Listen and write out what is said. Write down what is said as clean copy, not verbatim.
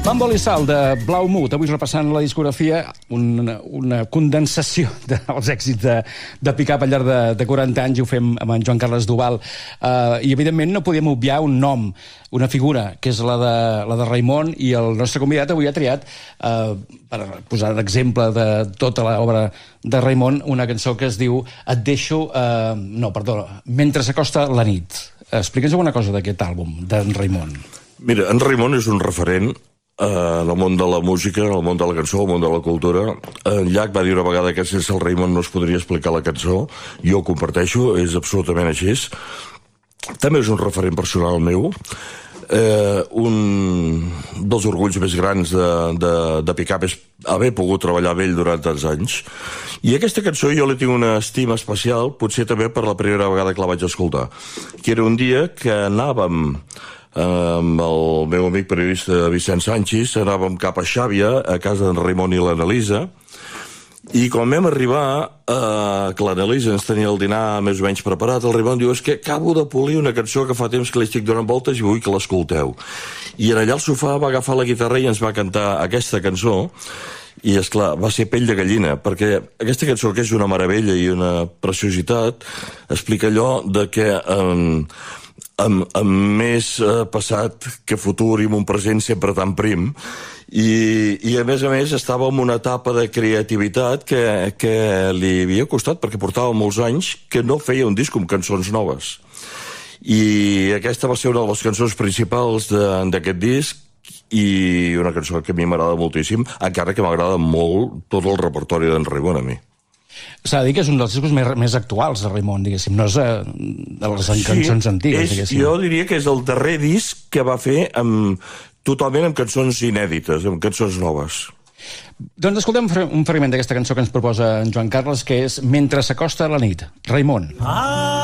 Pan, Bol i Sal, de Blau Mut. Avui repassant la discografia, una condensació dels èxits de Pick-up al llarg de 40 anys, i ho fem amb en Joan Carles Duval. I, evidentment, no podíem obviar un nom, una figura, que és la de Raimon, i el nostre convidat avui ha triat, per posar d'exemple de tota l'obra de Raimon, una cançó que es diu Et deixo... Mentre s'acosta la nit. Explica'ns alguna cosa d'aquest àlbum, d'en Raimon. Mira, en Raimon és un referent en el món de la música, en el món de la cançó, en el món de la cultura. En Llach va dir una vegada que sense el Raimon no es podria explicar la cançó. Jo ho comparteixo, és absolutament així. També és un referent personal meu. Un dels orgulls més grans de Pick-up és haver pogut treballar amb ell durant tants anys. I aquesta cançó jo li tinc una estima especial, potser també per la primera vegada que la vaig escoltar, que era un dia que anàvem amb el meu amic periodista Vicent Sanchis, anàvem cap a Xàbia, a casa d'en Raimon i l'Analisa, i quan vam arribar, que l'Analisa ens tenia el dinar més o menys preparat, el Raimon diu, és que acabo de polir una cançó que fa temps que li estic donant voltes i vull que l'escolteu. I allà al sofà va agafar la guitarra i ens va cantar aquesta cançó, i esclar, va ser pell de gallina, perquè aquesta cançó, que és una meravella i una preciositat, explica allò de que amb més passat que futur i amb un present sempre tan prim, i a més estava en una etapa de creativitat que li havia costat, perquè portava molts anys que no feia un disc amb cançons noves, i aquesta va ser una de les cançons principals d'aquest disc, i una cançó que a mi m'agrada moltíssim, encara que m'agrada molt tot el repertori d'en Raimon a mi. S'ha de dir que és un dels discos més actuals de Raimon, diguéssim, no és de les cançons antigues, diguéssim. Jo diria que és el darrer disc que va fer totalment amb cançons inèdites, amb cançons noves. Doncs escoltem un fragment d'aquesta cançó que ens proposa en Joan Carles, que és Mentre s'acosta la nit. Raimon.